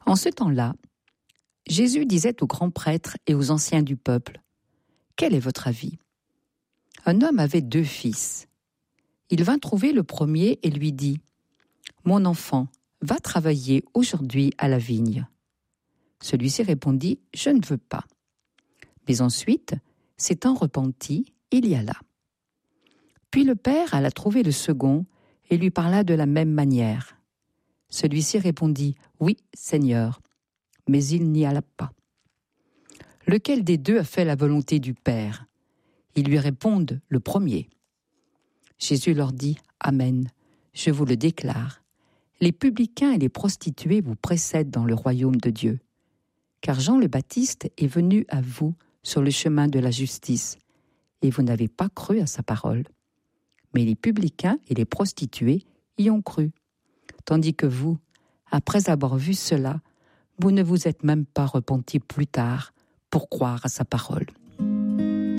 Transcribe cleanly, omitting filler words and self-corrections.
En ce temps-là, Jésus disait aux grands prêtres et aux anciens du peuple, « Quel est votre avis ? Un homme avait 2 fils. Il vint trouver le premier et lui dit, « Mon enfant, va travailler aujourd'hui à la vigne. » Celui-ci répondit, « Je ne veux pas. » Mais ensuite, s'étant repenti, il y alla. Puis le père alla trouver le second et lui parla de la même manière. Celui-ci répondit, « Oui, Seigneur. » Mais il n'y alla pas. Lequel des 2 a fait la volonté du Père ? Ils lui répondent, le premier. Jésus leur dit, « Amen, je vous le déclare. Les publicains et les prostituées vous précèdent dans le royaume de Dieu. Car Jean le Baptiste est venu à vous sur le chemin de la justice, et vous n'avez pas cru à sa parole. Mais les publicains et les prostituées y ont cru. Tandis que vous, après avoir vu cela, vous ne vous êtes même pas repentis plus tard pour croire à sa parole. »